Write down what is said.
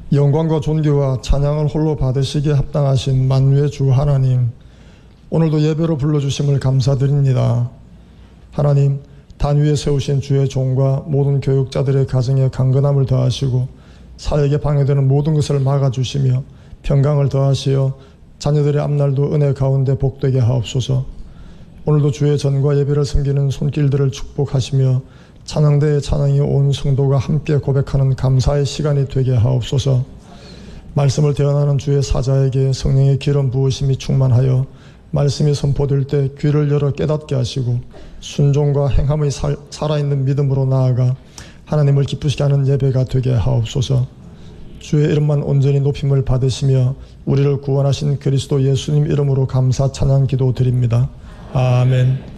영광과 존귀와 찬양을 홀로 받으시기에 합당하신 만유의 주 하나님, 오늘도 예배로 불러주심을 감사드립니다. 하나님, 단 위에 세우신 주의 종과 모든 교육자들의 가정에 강건함을 더하시고 사역에 방해되는 모든 것을 막아주시며 평강을 더하시어 자녀들의 앞날도 은혜 가운데 복되게 하옵소서. 오늘도 주의 전과 예배를 섬기는 손길들을 축복하시며 찬양대의 찬양이 온 성도가 함께 고백하는 감사의 시간이 되게 하옵소서. 말씀을 대언하는 주의 사자에게 성령의 기름 부으심이 충만하여 말씀이 선포될 때 귀를 열어 깨닫게 하시고 순종과 행함의 살아있는 믿음으로 나아가 하나님을 기쁘시게 하는 예배가 되게 하옵소서. 주의 이름만 온전히 높임을 받으시며 우리를 구원하신 그리스도 예수님 이름으로 감사 찬양 기도 드립니다. 아멘.